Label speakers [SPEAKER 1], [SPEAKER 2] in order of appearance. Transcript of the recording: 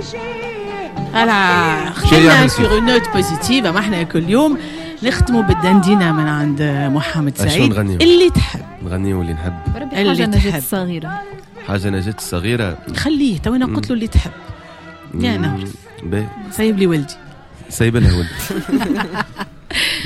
[SPEAKER 1] هلا خلينا سيغ نوت بوزيتيف. ما احنا كل يوم نختموا بالدندينة من عند محمد سعيد. اللي تحب
[SPEAKER 2] نغنيه واللي نحب.
[SPEAKER 3] حاجة نجاة الصغيرة.
[SPEAKER 2] حاجة نجاة الصغيرة
[SPEAKER 1] خليه تونا قلت له اللي تحب. يا نور
[SPEAKER 2] باهي
[SPEAKER 1] سايب لي ولدي.
[SPEAKER 2] سايب لها ولدي.